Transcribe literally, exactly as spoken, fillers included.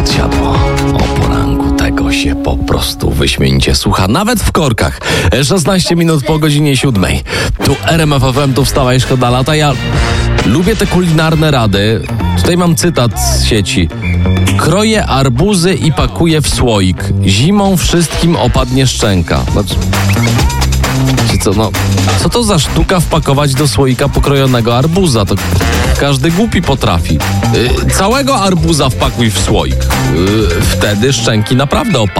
Siadło o poranku. Tego się po prostu wyśmienicie słucha, nawet w korkach. szesnaście minut po godzinie siódmej. Tu R M F F M, tu wstawaj, szkoda lata. Ja lubię te kulinarne rady. Tutaj mam cytat z sieci. Kroję arbuzy i pakuję w słoik. Zimą wszystkim opadnie szczęka. Znaczy, co, no, co to za sztuka wpakować do słoika pokrojonego arbuza? To każdy głupi potrafi. Yy, całego arbuza wpakuj w słoik. Yy, wtedy szczęki naprawdę opadną.